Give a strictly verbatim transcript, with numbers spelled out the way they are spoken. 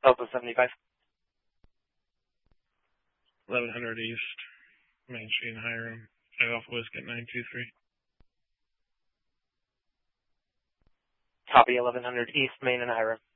Delta seventy-five. eleven hundred East, Main Street in Hiram, five Alpha Whiskey nine two three. Copy, eleven hundred East, Main and Hiram.